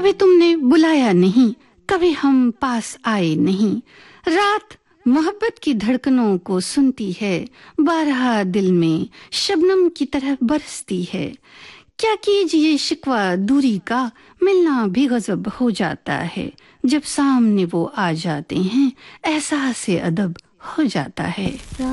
कभी तुमने बुलाया नहीं, कभी हम पास आए नहीं। रात मोहब्बत की धड़कनों को सुनती है, बारहा दिल में शबनम की तरह बरसती है। क्या कीजिए शिकवा दूरी का, मिलना भी गजब हो जाता है। जब सामने वो आ जाते हैं, एहसास अदब हो जाता है।